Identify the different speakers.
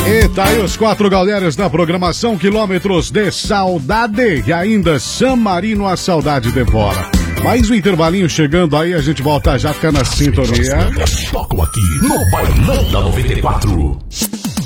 Speaker 1: E tá aí os 4 galérias da programação, quilômetros de saudade. E ainda San Marino, a saudade devora. Mais um intervalinho chegando aí, a gente volta já, fica na sintonia.
Speaker 2: Toco aqui no Bailão da 94.